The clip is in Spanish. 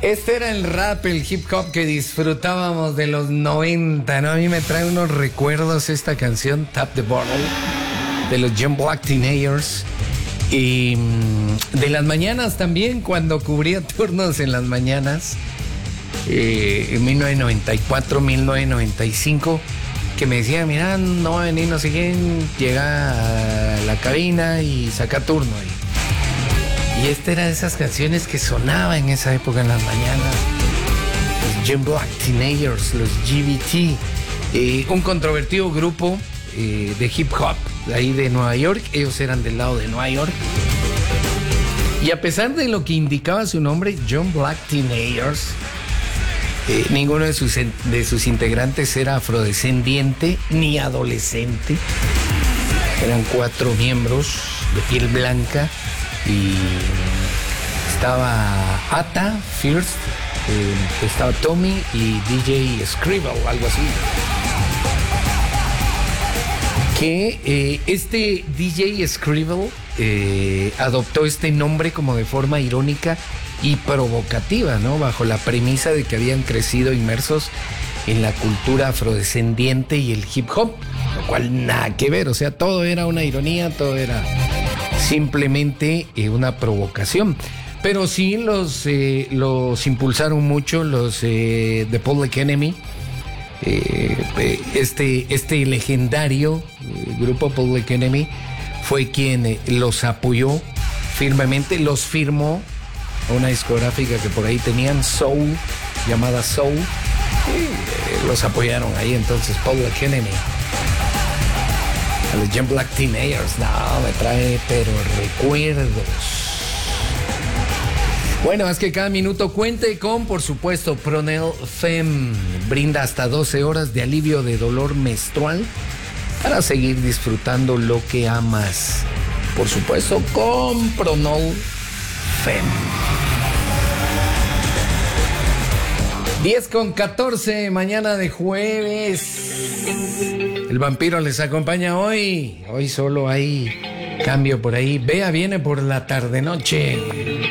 Este era el rap, el hip hop que disfrutábamos de los 90, ¿no? A mí me trae unos recuerdos esta canción, Tap the Bottle, de los Young Black Teenagers. Y de las mañanas también, cuando cubría turnos en las mañanas, en 1994, 1995, que me decía, mira, no va a venir no sé quién, llega a la cabina y saca turno ahí. Y esta era de esas canciones que sonaba en esa época en las mañanas. Los Young Black Teenagers, los GBT, un controvertido grupo de hip hop de ahí de Nueva York. Ellos eran del lado de Nueva York. Y a pesar de lo que indicaba su nombre, Young Black Teenagers, ninguno de sus integrantes era afrodescendiente ni adolescente. Eran 4 miembros de piel blanca. Y estaba Ata, First, estaba Tommy y DJ Scribble, algo así. Que este DJ Scribble adoptó este nombre como de forma irónica y provocativa, ¿no? Bajo la premisa de que habían crecido inmersos en la cultura afrodescendiente y el hip hop, lo cual nada que ver, o sea, todo era una ironía, todo era simplemente una provocación. Pero sí los impulsaron mucho los The Public Enemy. Este legendario grupo Public Enemy fue quien los apoyó firmemente, los firmó a una discográfica que por ahí tenían, Soul, llamada Soul, y los apoyaron ahí. Entonces Public Enemy, a los Young Black Teenagers, no, me trae pero recuerdos. Bueno, es que cada minuto cuente con, por supuesto, Pronel Fem. Brinda hasta 12 horas de alivio de dolor menstrual para seguir disfrutando lo que amas. Por supuesto, con Pronel Fem. 10:14, mañana de jueves. El vampiro les acompaña hoy. Hoy solo hay cambio por ahí. Bea viene por la tarde-noche.